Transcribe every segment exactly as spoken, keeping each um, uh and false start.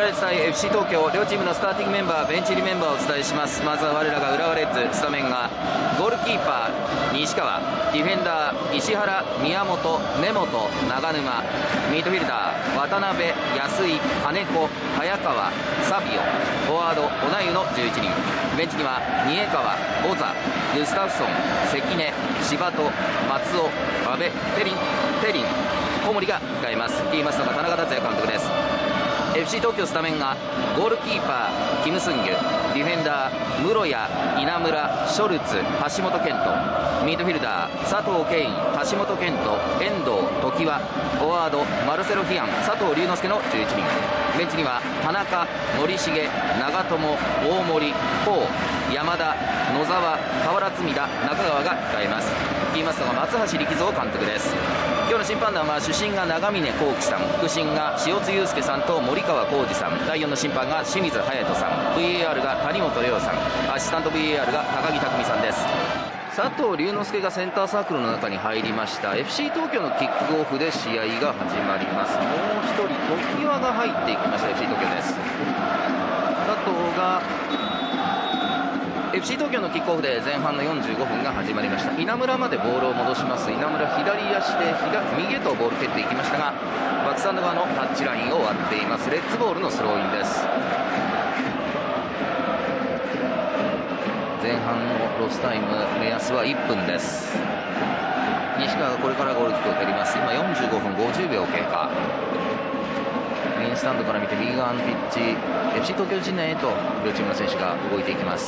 レッズ対 エフシー 東京、両チームのスターティングメンバー、ベンチ入りメンバーをお伝えします。まずは我らが浦和レッズ、スタメンがゴールキーパー西川、ディフェンダー石原、宮本、根本、長沼、ミートフィルダー渡辺、安井、金子、早川、サビオ、フォワード小田湯のじゅういちにん、ベンチには三重川、ボザ、グスタフソン、関根、柴戸、松尾、阿部、テリン、テリン、小森が控えます。率いますのが田中達也監督です。エフシー 東京スタメンがゴールキーパーキム・スンギュ、ディフェンダー室谷、稲村、ショルツ、橋本健人、ミートフィルダー佐藤慶イ、橋本健人、遠藤、常盤、フォワードマルセロ・ヒアン、佐藤龍之介のじゅういちにん、ベンチには田中、森重、長友、大森、高、山田、野沢、河原積田、中川が控えます。率いますのが松橋力三監督です。今日の審判団は主審が長峰幸喜さん、副審が塩津祐介さんと森川浩二さん、だいよんの審判が清水隼人さん、 ブイエーアール が谷本レオさん、アシスタント ブイエーアール が高木匠さんです。佐藤龍之介がセンターサークルの中に入りました。 エフシー 東京のキックオフで試合が始まります。もう一人常盤が入っていきました。 エフシー 東京です。佐藤がエフシー 東京のキックオフで前半のよんじゅうごふんが始まりました。稲村までボールを戻します。稲村左足で左右へとボール蹴っていきましたが、バックスタンド側のタッチラインを割っています。レッツボールのスローインです。前半のロスタイム目安はいっぷんです。西川がこれからゴールキックを蹴ります。今よんじゅうごふんごじゅうびょう経過。メインスタンドから見て右側のピッチ、 エフシー 東京陣内へと両チームの選手が動いていきます。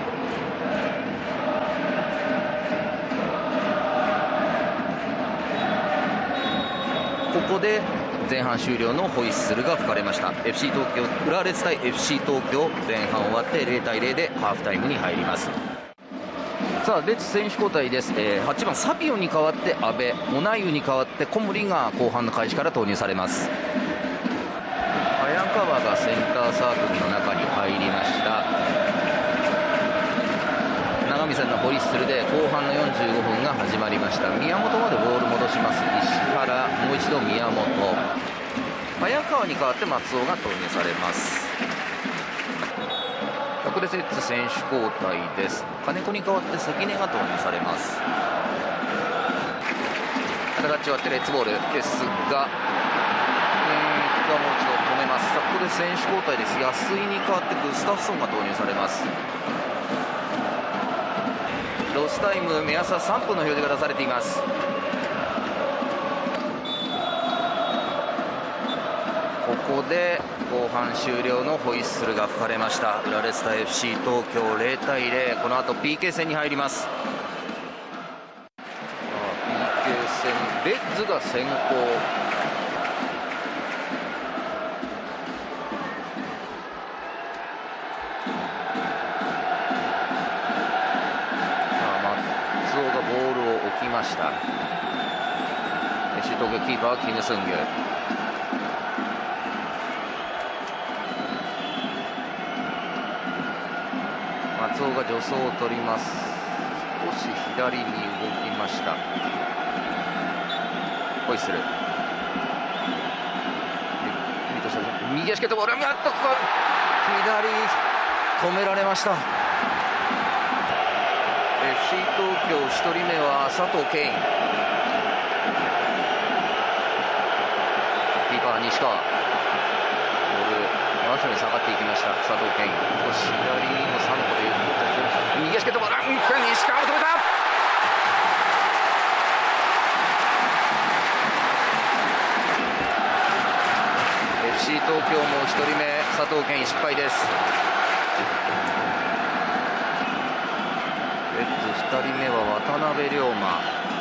ここで前半終了のホイッスルが吹かれました。 エフシー 東京、浦和レッズ対 エフシー 東京、前半終わってゼロたいゼロでハーフタイムに入ります。さあレッズ選手交代です。えー、はちばんサピオに代わって阿部、小名湯に代わって小森が後半の開始から投入されます。早川がセンターサークルの中に入りました。長見さんのホイッスルで後半のよんじゅうごふんが始まりました。宮本までボール戻します。石原、もう一度宮本、早川に代わって松尾が投入されます。ここでレッズ選手交代です。金子に代わって関根が投入されます。タッチ終わってレッツボールですが、もう一度止めます。さあここで選手交代です。安井に代わってグスタフソンが投入されます。ロスタイム目安はさんぷんの表示が出されています。ここで後半終了のホイッスルが吹かれました。浦和レッズ対 エフシー 東京ゼロたいゼロ、この後 ピーケー 戦に入ります。 ピーケー 戦、レッズが先行。きました。エフシー 東京キーパーはキム・スンギュ。松尾が助走を取ります。少し左に動きました。ホイッスル、右足蹴ったボール、やっと左止められました。エフシー 東京ひとりめは佐藤慶イン、キーパー西川、ボール真後ろに下がっていきました。佐藤慶イン、少し左のさん歩で右足蹴ったボール、西川を止めた。エフシー 東京もひとりめ佐藤慶イン失敗です。ふたりめは渡辺龍馬、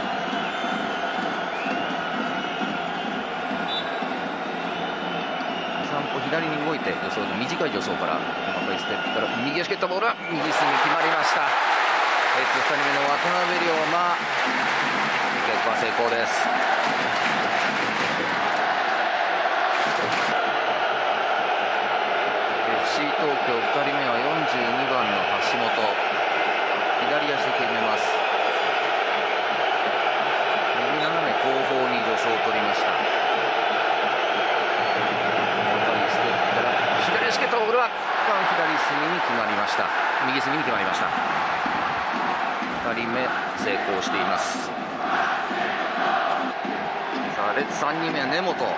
さん歩左に動いて助走の短い助走から細かいステップから右足蹴ったボールは右隅決まりました。レッズふたりめの渡辺龍馬、結果成功です。エフシー 東京ふたりめはよんじゅうにばんの橋本、左足で決めます。右斜め後方に助走を取りました。細かいステップから間左隅に決まりました。右隅に決まりました。ふたりめ成功しています。さあレッツさんにんめは根本。根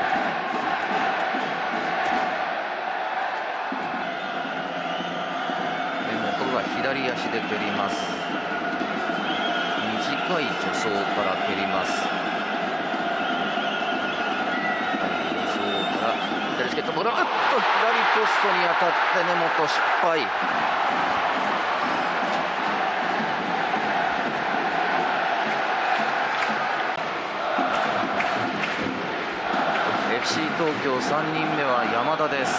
本が左足で蹴ります。短い助走から蹴ります。左チケットボール、うっと左ポストに当たって根本失敗。エフシー 東京さんにんめは山田です。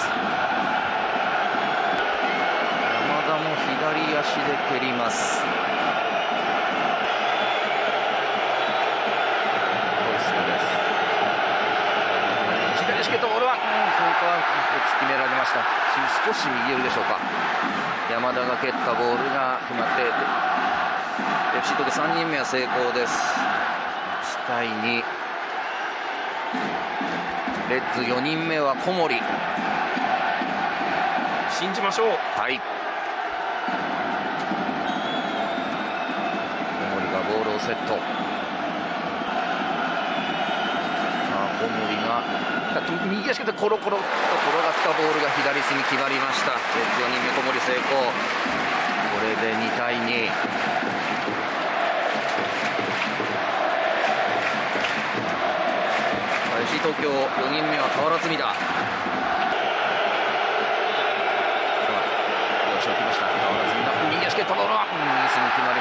山田も左足で蹴ります。左チケットボールは、うん、ここは決められました。少し右寄りでしょうか。山田が蹴ったボールが決まって エフシー 東京さんにんめは成功です。いちたいに。レッズよにんめは小森。 信じましょう。 はい、小森がボールをセット。さあ小森が右足でコロコロと転がったボールが左隅に決まりました。レッズよにんめ小森成功。これでにたいに。エフシー 東京よにんめは俵積だ。さあ両足をきました。俵積だ。右足蹴ったボールは右隅に決まり